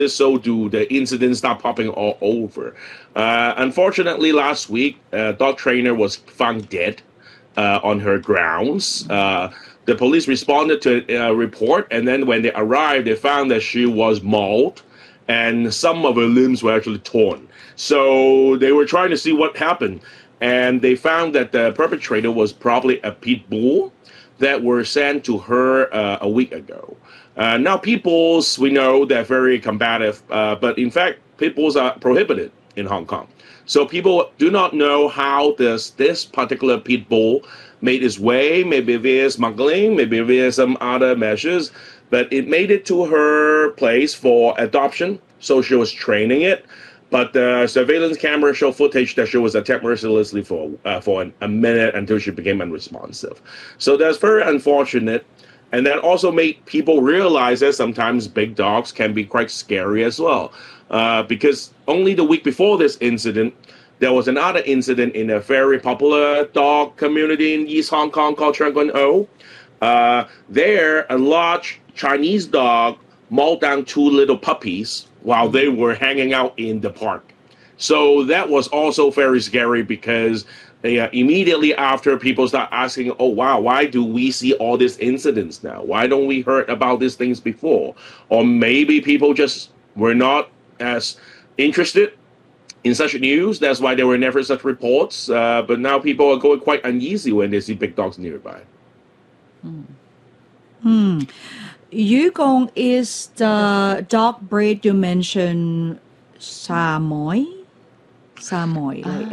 so do the incidents start popping all over. Unfortunately, last week, a dog trainer was found dead on her grounds. The police responded to a report, and then when they arrived, they found that she was mauled, and some of her limbs were actually torn. So they were trying to see what happened, and they found that the perpetrator was probably a pit bull that were sent to her a week ago. Now, pit bulls, we know they're very combative, but in fact, pit bulls are prohibited in Hong Kong. So people do not know how this particular pit bull made its way, maybe via smuggling, maybe via some other measures, but it made it to her place for adoption. So she was training it. But the surveillance camera showed footage that she was attacked mercilessly for a minute until she became unresponsive. So that's very unfortunate. And that also made people realize that sometimes big dogs can be quite scary as well. Because only the week before this incident, there was another incident in a very popular dog community in East Hong Kong called Tseung Kwan O. There, a large Chinese dog mauled down two little puppies while they were hanging out in the park. So that was also very scary because immediately after, people start asking, oh, wow, why do we see all these incidents now? Why don't we heard about these things before? Or maybe people just were not as interested in such news. That's why there were never such reports. But now people are going quite uneasy when they see big dogs nearby. Yukong is the dog breed you mentioned, Samoy? Samoy, like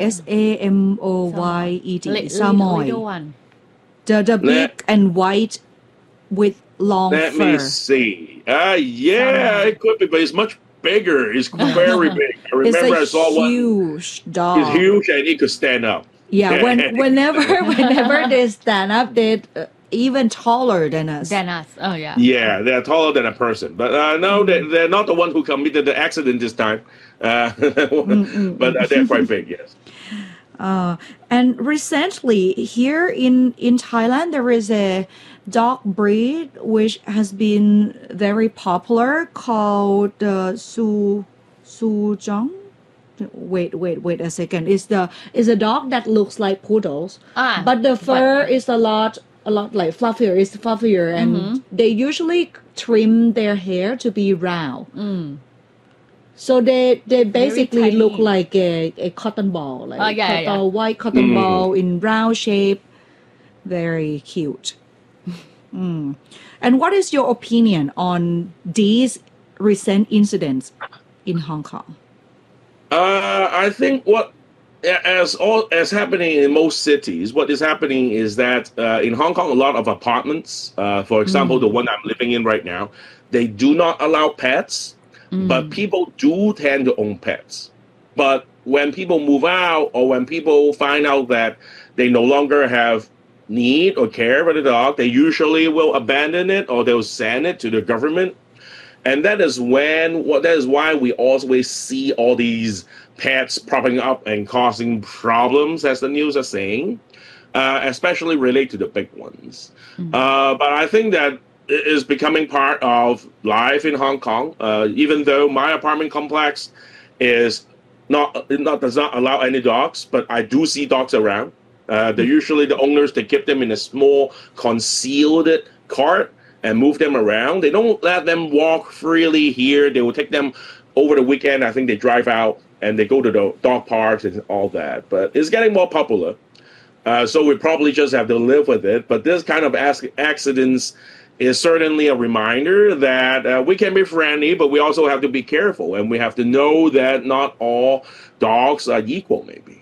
Samoyed, Samoy. Little one. The big and white with long fur. Let me see. Yeah, it could be, but it's much bigger. It's very big. I remember I saw one. Huge dog. It's huge and it could stand up. Yeah, whenever they stand up, they're even taller than us. Oh, yeah. Yeah, they're taller than a person. But no, they're not the one who committed the accident this time. But they're quite big, yes. And recently, here in Thailand, there is a dog breed which has been very popular called Suzhong. Wait a second. It's a dog that looks like poodles, but the fur is a lot like fluffier. It's fluffier, and they usually trim their hair to be round. So they basically look like a cotton ball, like white cotton ball in round shape. Very cute. And what is your opinion on these recent incidents in Hong Kong? I think as happening in most cities, what is happening is that in Hong Kong, a lot of apartments, for example, the one I'm living in right now, they do not allow pets. But people do tend to own pets. But when people move out or when people find out that they no longer have need or care for the dog, they usually will abandon it or they'll send it to the government. And that is why we always see all these pets popping up and causing problems, as the news are saying, especially related to the big ones. But I think that it is becoming part of life in Hong Kong, even though my apartment complex does not allow any dogs, but I do see dogs around. Usually the owners, they keep them in a small concealed cart and move them around. They don't let them walk freely here. They will take them over the weekend. I think they drive out and they go to the dog parks and all that. But it's getting more popular. So we probably just have to live with it. But this kind of accidents is certainly a reminder that we can be friendly, but we also have to be careful. And we have to know that not all dogs are equal, maybe.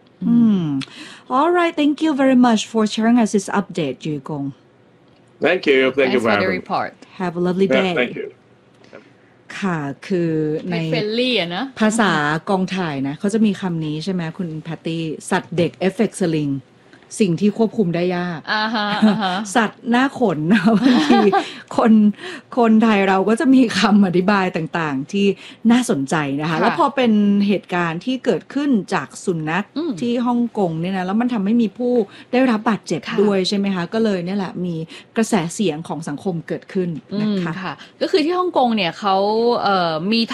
All right. Thank you very much for sharing us this update, Yu Gong. Thank you. Thank you for for the having me. report. Have a lovely day. Thank you. ค่ะคือในเฟรนลี่อะนะภาษากองถ่ายนะเขาจะมีคำนี้ใช่ไหมคุณแพตตี้สัตว์เด็กเอฟเฟกต์สลิงสิ่งที่ควบคุมได้ยากสัตว์หน้าขนนะบางทีคนไทยเราก็จะมีคำอธิบายต่างๆที่น่าสนใจนะคะแล้วพอเป็นเหตุการณ์ที่เกิดขึ้นจากสุนัขที่ฮ่องกงเนี่ยนะแล้วมันทำให้มีผู้ได้รับบาดเจ็บด้วยใช่ไหมคะก็เลยเนี่ยแหละมีกระแสเสียงของสังคมเกิดขึ้นนะคะก็คือที่ฮ่องกงเนี่ยเขามี